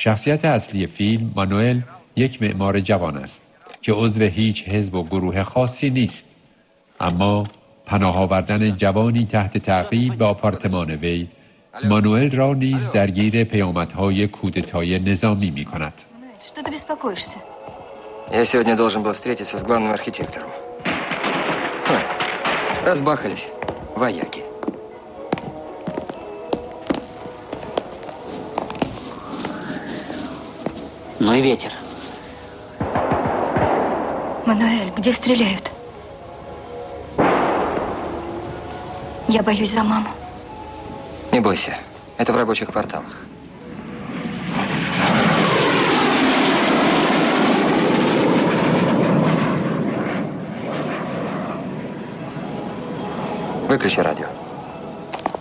شخصیت اصلی فیلم مانوئل یک معمار جوان است که عضو هیچ حزب و گروه خاصی نیست، اما پناه آوردن جوانی تحت تعقیب به آپارتمان وی مانوئل را نیز درگیر پیامدهای کودتای نظامی می کند. Что ты беспокоишься? Я сегодня должен был встретиться с главным архитектором. Разбахались вояки. Ну и ветер. Мануэль, где стреляют? Я боюсь за маму. Не бойся, это в рабочих кварталах. Выключи радио.